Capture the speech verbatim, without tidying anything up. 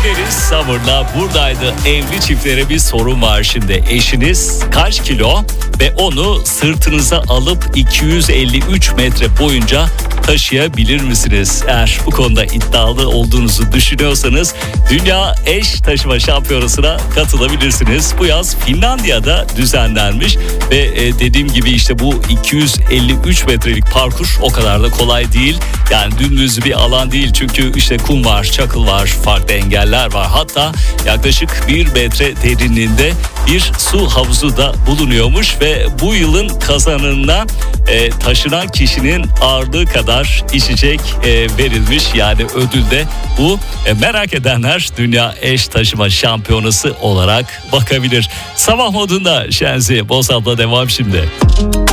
Deniz Summer'la buradaydı. Evli çiftlere bir sorun var şimdi. Eşiniz kaç kilo ve onu sırtınıza alıp iki yüz elli üç metre boyunca taşıyabilir misiniz? Eğer bu konuda iddialı olduğunuzu düşünüyorsanız Dünya Eş Taşıma Şampiyonası'na katılabilirsiniz. Bu yaz Finlandiya'da düzenlenmiş ve dediğim gibi işte bu iki yüz elli üç metrelik parkur o kadar da kolay değil. Yani dümdüz bir alan değil, çünkü işte kum var, çakıl var, farklı engeller var. Hatta yaklaşık bir metre derinliğinde bir su havuzu da bulunuyormuş ve bu yılın kazananına e, taşınan kişinin ağırlığı kadar içecek e, verilmiş. Yani ödül de bu. E, merak edenler Dünya Eş Taşıma Şampiyonası olarak bakabilir. Sabah modunda Şenzi Bozal'da devam şimdi.